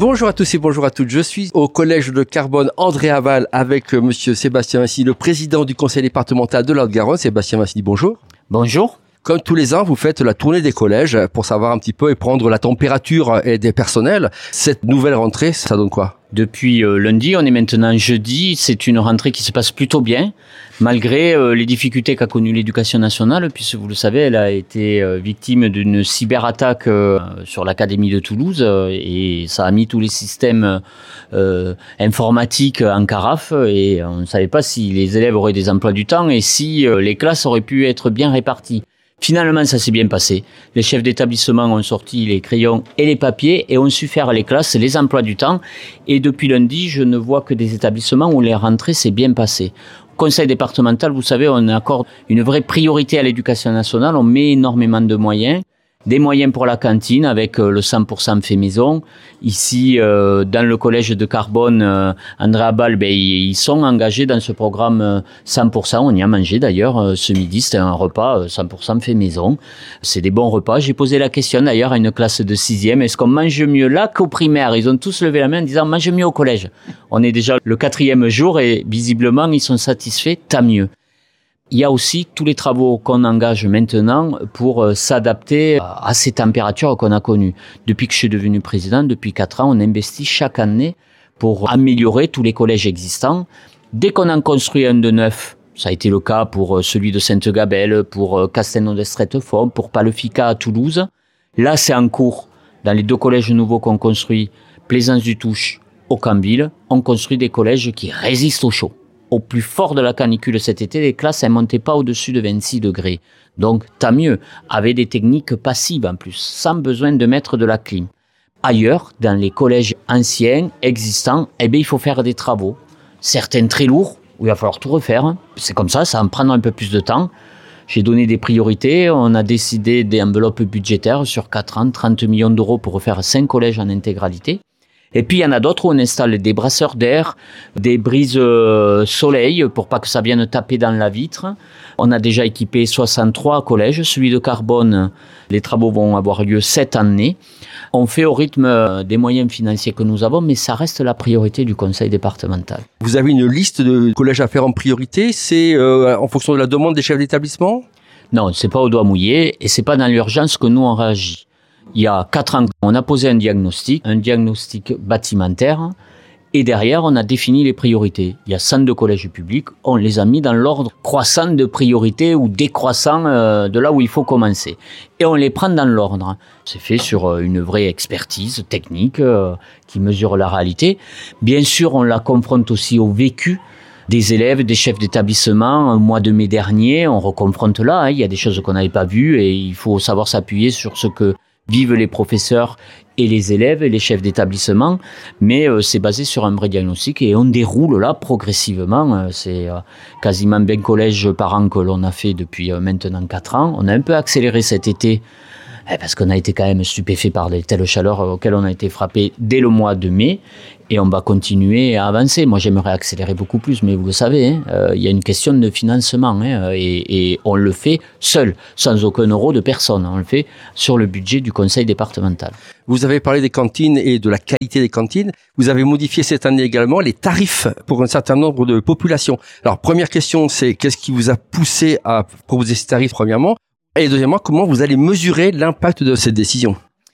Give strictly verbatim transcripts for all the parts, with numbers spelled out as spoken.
Bonjour à tous et bonjour à toutes. Je suis au collège de Carbone André Aval avec euh, monsieur Sébastien Massini, le président du conseil départemental de la Haute-Garonne. Sébastien Massini, bonjour. Bonjour. Comme tous les ans, vous faites la tournée des collèges pour savoir un petit peu et prendre la température et des personnels. Cette nouvelle rentrée, ça donne quoi? Depuis euh, lundi, on est maintenant jeudi. C'est une rentrée qui se passe plutôt bien, malgré euh, les difficultés qu'a connues l'éducation nationale, puisque vous le savez, elle a été euh, victime d'une cyberattaque euh, sur l'Académie de Toulouse, euh, et ça a mis tous les systèmes euh, informatiques en carafe, et on ne savait pas si les élèves auraient des emplois du temps et si euh, les classes auraient pu être bien réparties. Finalement, ça s'est bien passé. Les chefs d'établissement ont sorti les crayons et les papiers et ont su faire les classes, les emplois du temps. Et depuis lundi, je ne vois que des établissements où les rentrées s'est bien passées. Au conseil départemental, vous savez, on accorde une vraie priorité à l'éducation nationale. On met énormément de moyens. Des moyens pour la cantine avec euh, le cent pour cent fait maison. Ici, euh, dans le collège de Carbone, euh, André Aval, ben, ils sont engagés dans ce programme euh, cent pour cent. On y a mangé d'ailleurs euh, ce midi. C'était un repas euh, cent pour cent fait maison. C'est des bons repas. J'ai posé la question d'ailleurs à une classe de sixième. Est-ce qu'on mange mieux là qu'au primaire? Ils ont tous levé la main en disant on mange mieux au collège. On est déjà le quatrième jour et visiblement ils sont satisfaits. Tant mieux. Il y a aussi tous les travaux qu'on engage maintenant pour euh, s'adapter à ces températures qu'on a connues. Depuis que je suis devenu président, depuis quatre ans, on investit chaque année pour améliorer tous les collèges existants. Dès qu'on en construit un de neuf, ça a été le cas pour celui de Sainte-Gabelle, pour Castelnau-d'Estrettefort, pour Palefika à Toulouse. Là, c'est en cours. Dans les deux collèges nouveaux qu'on construit, Plaisance-du-Touche, Aucamville, on construit des collèges qui résistent au chaud. Au plus fort de la canicule cet été, les classes ne montaient pas au-dessus de vingt-six degrés. Donc, tant mieux, avec des techniques passives en plus, sans besoin de mettre de la clim. Ailleurs, dans les collèges anciens, existants, eh bien, il faut faire des travaux. Certains très lourds, où il va falloir tout refaire. C'est comme ça, ça va me prendre un peu plus de temps. J'ai donné des priorités, on a décidé des enveloppes budgétaires sur quatre ans, trente millions d'euros pour refaire cinq collèges en intégralité. Et puis il y en a d'autres où on installe des brasseurs d'air, des brises euh, soleil pour pas que ça vienne taper dans la vitre. On a déjà équipé soixante-trois collèges. Celui de Carbone, les travaux vont avoir lieu cette année. On fait au rythme des moyens financiers que nous avons, mais ça reste la priorité du conseil départemental. Vous avez une liste de collèges à faire en priorité, c'est euh, en fonction de la demande des chefs d'établissement? Non, c'est pas au doigt mouillé et c'est pas dans l'urgence que nous on réagit. Il y a quatre ans, on a posé un diagnostic, un diagnostic bâtimentaire, et derrière, on a défini les priorités. Il y a cent deux collèges publics, on les a mis dans l'ordre croissant de priorité ou décroissant euh, de là où il faut commencer. Et on les prend dans l'ordre. C'est fait sur une vraie expertise technique euh, qui mesure la réalité. Bien sûr, on la confronte aussi au vécu des élèves, des chefs d'établissement. Au mois de mai dernier, on reconfronte là, hein, il y a des choses qu'on n'avait pas vues et il faut savoir s'appuyer sur ce que vivent les professeurs et les élèves et les chefs d'établissement, mais euh, c'est basé sur un vrai diagnostic et on déroule là progressivement. Euh, c'est euh, quasiment vingt collèges par an que l'on a fait depuis euh, maintenant quatre ans. On a un peu accéléré cet été eh, parce qu'on a été quand même stupéfait par les telles chaleurs auxquelles on a été frappé dès le mois de mai et on va continuer à avancer. Moi, j'aimerais accélérer beaucoup plus, mais vous le savez, hein, euh, il y a une question de financement hein, et, et on le fait seul, sans aucun euro de personne. On le fait sur le budget du conseil départemental. Vous avez parlé des cantines et de la qualité des cantines. Vous avez modifié cette année également les tarifs pour un certain nombre de populations. Alors, première question, c'est qu'est-ce qui vous a poussé à proposer ces tarifs, premièrement? Et deuxièmement, comment vous allez mesurer l'impact de cette décision?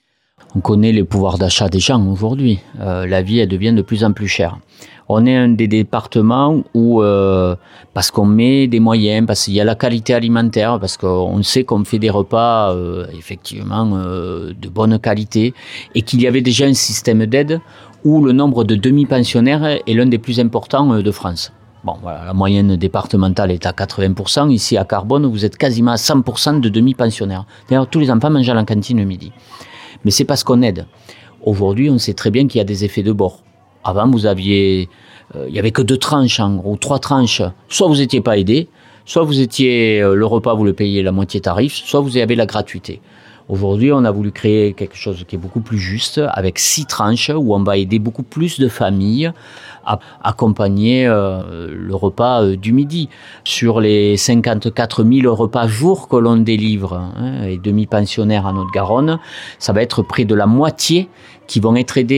On connaît les pouvoirs d'achat des gens aujourd'hui. Euh, la vie, elle devient de plus en plus chère. On est un des départements où, euh, parce qu'on met des moyens, parce qu'il y a la qualité alimentaire, parce qu'on sait qu'on fait des repas euh, effectivement euh, de bonne qualité, et qu'il y avait déjà un système d'aide où le nombre de demi-pensionnaires est l'un des plus importants de France. Bon, voilà, la moyenne départementale est à quatre-vingts pour cent. Ici, à Carbone, vous êtes quasiment à cent pour cent de demi-pensionnaires. D'ailleurs, tous les enfants mangent à la cantine le midi. Mais c'est parce qu'on aide. Aujourd'hui, on sait très bien qu'il y a des effets de bord. Avant, vous aviez, euh, il y avait que deux tranches, en gros, trois tranches. Soit vous étiez pas aidé, soit vous étiez, euh, le repas, vous le payez la moitié tarif, soit vous avez la gratuité. Aujourd'hui, on a voulu créer quelque chose qui est beaucoup plus juste, avec six tranches, où on va aider beaucoup plus de familles à accompagner euh, le repas euh, du midi. Sur les cinquante-quatre mille repas jour que l'on délivre, hein, et demi-pensionnaires en Haute-Garonne, ça va être près de la moitié qui vont être aidés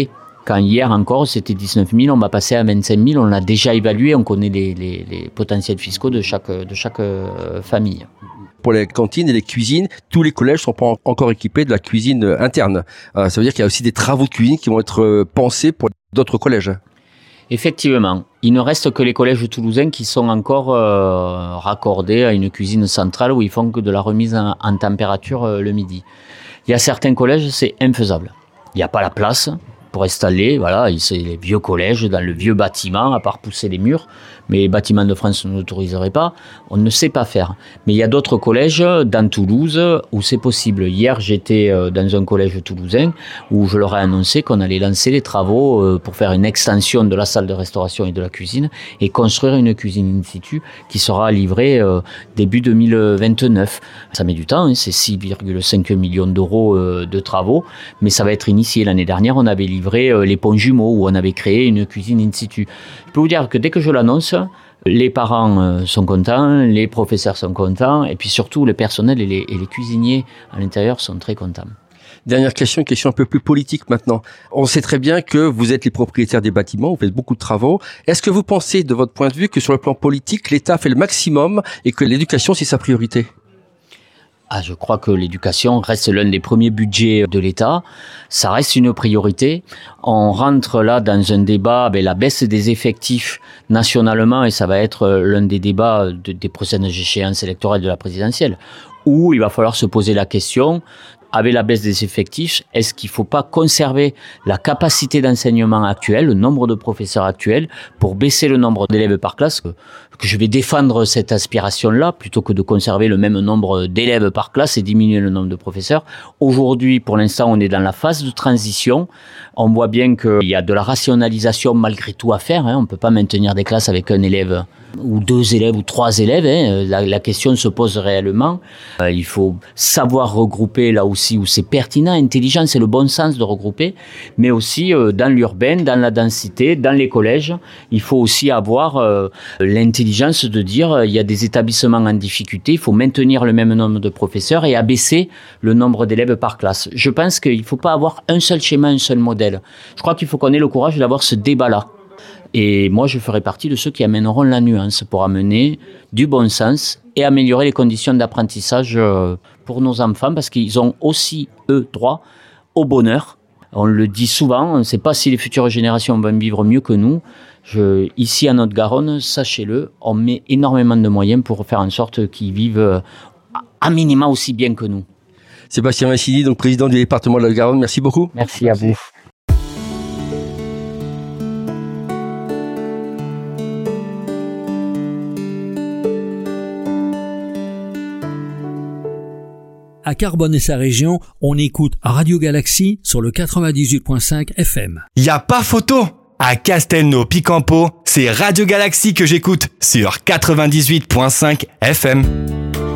Quand hier encore, c'était dix-neuf mille, on va passer à vingt-cinq mille. On l'a déjà évalué, on connaît les, les, les potentiels fiscaux de chaque, de chaque euh, famille. Pour les cantines et les cuisines, tous les collèges sont pas encore équipés de la cuisine interne. Euh, ça veut dire qu'il y a aussi des travaux de cuisine qui vont être euh, pensés pour d'autres collèges. Effectivement, il ne reste que les collèges toulousains qui sont encore euh, raccordés à une cuisine centrale où ils font que de la remise en, en température euh, le midi. Il y a certains collèges, c'est infaisable. Il n'y a pas la place pour installer, voilà, c'est les vieux collèges dans le vieux bâtiment, à part pousser les murs, mais les bâtiments de France ne l'autoriseraient pas, on ne sait pas faire. Mais il y a d'autres collèges dans Toulouse où c'est possible. Hier, j'étais dans un collège toulousain où je leur ai annoncé qu'on allait lancer les travaux pour faire une extension de la salle de restauration et de la cuisine et construire une cuisine in situ qui sera livrée début deux mille vingt-neuf. Ça met du temps, hein, c'est six virgule cinq millions d'euros de travaux, mais ça va être initié. L'année dernière, on avait livré les ponts jumeaux où on avait créé une cuisine in situ. Je peux vous dire que dès que je l'annonce, les parents sont contents, les professeurs sont contents, et puis surtout le personnel et les, et les cuisiniers à l'intérieur sont très contents. Dernière question, une question un peu plus politique maintenant. On sait très bien que vous êtes les propriétaires des bâtiments, vous faites beaucoup de travaux. Est-ce que vous pensez, de votre point de vue, que sur le plan politique, l'État fait le maximum et que l'éducation, c'est sa priorité ? Ah, je crois que l'éducation reste l'un des premiers budgets de l'État. Ça reste une priorité. On rentre là dans un débat avec la baisse des effectifs nationalement et ça va être l'un des débats de, des prochaines échéances électorales de la présidentielle où il va falloir se poser la question, avec la baisse des effectifs, est-ce qu'il ne faut pas conserver la capacité d'enseignement actuelle, le nombre de professeurs actuels, pour baisser le nombre d'élèves par classe, que, que je vais défendre cette aspiration-là, plutôt que de conserver le même nombre d'élèves par classe et diminuer le nombre de professeurs. Aujourd'hui, pour l'instant, on est dans la phase de transition. On voit bien qu'il y a de la rationalisation malgré tout à faire. Hein. On ne peut pas maintenir des classes avec un élève ou deux élèves ou trois élèves. Hein. La, la question se pose réellement. Euh, il faut savoir regrouper là aussi où c'est pertinent, intelligent, c'est le bon sens de regrouper, mais aussi euh, dans l'urbain, dans la densité, dans les collèges. Il faut aussi avoir euh, l'intelligence de dire euh, il y a des établissements en difficulté, il faut maintenir le même nombre de professeurs et abaisser le nombre d'élèves par classe. Je pense qu'il ne faut pas avoir un seul schéma, un seul modèle. Je crois qu'il faut qu'on ait le courage d'avoir ce débat-là. Et moi, je ferai partie de ceux qui amèneront la nuance pour amener du bon sens et améliorer les conditions d'apprentissage pour nos enfants parce qu'ils ont aussi, eux, droit au bonheur. On le dit souvent, on ne sait pas si les futures générations vont vivre mieux que nous. Je, ici, à Haute-Garonne, sachez-le, on met énormément de moyens pour faire en sorte qu'ils vivent à minima aussi bien que nous. Sébastien Massini, donc président du département de la Haute-Garonne, merci beaucoup. Merci à vous. À Carbone et sa région, on écoute Radio Galaxie sur le quatre-vingt-dix-huit virgule cinq F M. Y a pas photo! À Castelnau-Picampo, c'est Radio Galaxie que j'écoute sur quatre-vingt-dix-huit virgule cinq F M.